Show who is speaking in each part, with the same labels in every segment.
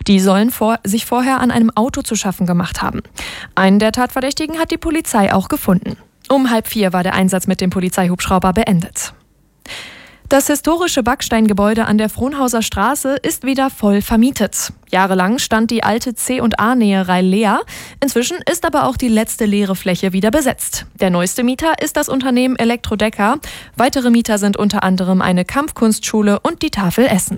Speaker 1: Die sollen sich vorher an einem Auto zu schaffen gemacht haben. Einen der Tatverdächtigen hat die Polizei auch gefunden. Um 3:30 war der Einsatz mit dem Polizeihubschrauber beendet. Das historische Backsteingebäude an der Frohnhauser Straße ist wieder voll vermietet. Jahrelang stand die alte C&A-Näherei leer. Inzwischen ist aber auch die letzte leere Fläche wieder besetzt. Der neueste Mieter ist das Unternehmen Elektrodecker. Weitere Mieter sind unter anderem eine Kampfkunstschule und die Tafel Essen.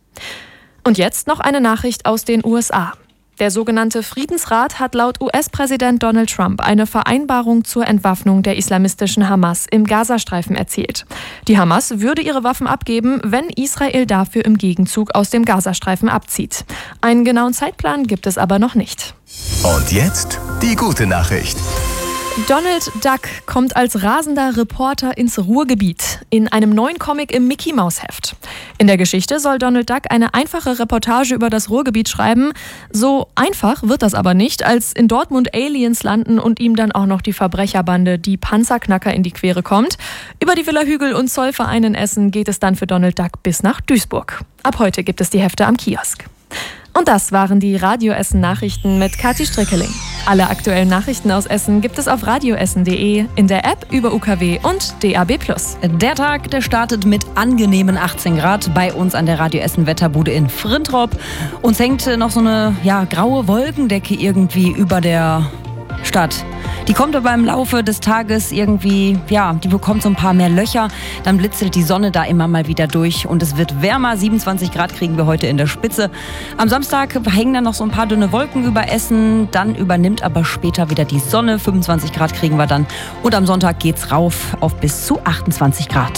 Speaker 1: Und jetzt noch eine Nachricht aus den USA. Der sogenannte Friedensrat hat laut US-Präsident Donald Trump eine Vereinbarung zur Entwaffnung der islamistischen Hamas im Gazastreifen erzielt. Die Hamas würde ihre Waffen abgeben, wenn Israel dafür im Gegenzug aus dem Gazastreifen abzieht. Einen genauen Zeitplan gibt es aber noch nicht.
Speaker 2: Und jetzt die gute Nachricht.
Speaker 1: Donald Duck kommt als rasender Reporter ins Ruhrgebiet in einem neuen Comic im Mickey-Maus-Heft. In der Geschichte soll Donald Duck eine einfache Reportage über das Ruhrgebiet schreiben. So einfach wird das aber nicht, als in Dortmund Aliens landen und ihm dann auch noch die Verbrecherbande Die Panzerknacker in die Quere kommt. Über die Villa Hügel und Zollverein in Essen geht es dann für Donald Duck bis nach Duisburg. Ab heute gibt es die Hefte am Kiosk. Und das waren die Radio Essen Nachrichten mit Kathi Strickeling. Alle aktuellen Nachrichten aus Essen gibt es auf radioessen.de, in der App über UKW und DAB+.
Speaker 3: Der Tag, der startet mit angenehmen 18 Grad bei uns an der Radio Essen Wetterbude in Frintrop. Uns hängt noch so eine graue Wolkendecke irgendwie über der Stadt. Die kommt aber im Laufe des Tages irgendwie, die bekommt so ein paar mehr Löcher. Dann blitzelt die Sonne da immer mal wieder durch und es wird wärmer. 27 Grad kriegen wir heute in der Spitze. Am Samstag hängen dann noch so ein paar dünne Wolken über Essen. Dann übernimmt aber später wieder die Sonne. 25 Grad kriegen wir dann. Und am Sonntag geht's rauf auf bis zu 28 Grad.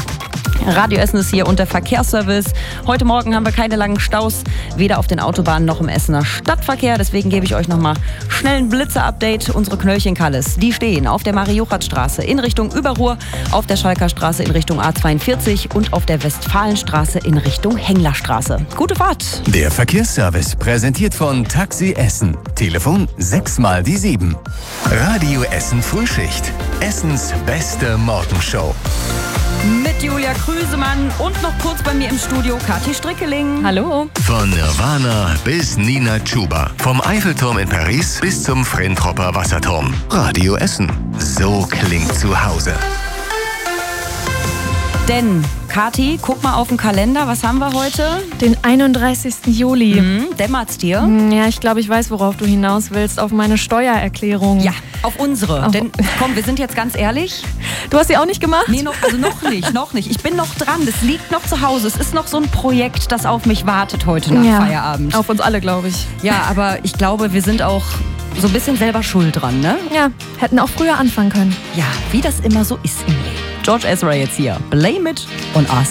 Speaker 3: Radio Essen ist hier und der Verkehrsservice. Heute Morgen haben wir keine langen Staus, weder auf den Autobahnen noch im Essener Stadtverkehr. Deswegen gebe ich euch nochmal schnell ein Blitzer-Update. Unsere Knöllchen-Kalles, die stehen auf der Marie-Juchat-Straße in Richtung Überruhr, auf der Schalker Straße in Richtung A42 und auf der Westfalenstraße in Richtung Henglerstraße. Gute Fahrt!
Speaker 2: Der Verkehrsservice präsentiert von Taxi Essen. Telefon 6x7. Radio Essen Frühschicht. Essens beste Morgenshow.
Speaker 3: Mit Julia Krüsemann und noch kurz bei mir im Studio Kathi Strickeling.
Speaker 1: Hallo.
Speaker 2: Von Nirvana bis Nina Chuba. Vom Eiffelturm in Paris bis zum Frentropper Wasserturm. Radio Essen. So klingt zu Hause.
Speaker 3: Denn, Kathi, guck mal auf den Kalender. Was haben wir heute?
Speaker 1: Den 31. Juli.
Speaker 3: Dämmert's dir?
Speaker 1: Ja, ich glaube, ich weiß, worauf du hinaus willst. Auf meine Steuererklärung.
Speaker 3: Ja, auf unsere. Denn, komm, wir sind jetzt ganz ehrlich.
Speaker 1: Du hast sie auch nicht gemacht?
Speaker 3: Nee, noch nicht. Ich bin noch dran. Das liegt noch zu Hause. Es ist noch so ein Projekt, das auf mich wartet heute nach Feierabend.
Speaker 1: Auf uns alle, glaube ich.
Speaker 3: Ja, aber ich glaube, wir sind auch so ein bisschen selber schuld dran, ne?
Speaker 1: Ja, hätten auch früher anfangen können.
Speaker 3: Ja, wie das immer so ist im Leben. George Ezra jetzt hier. Blame it on us.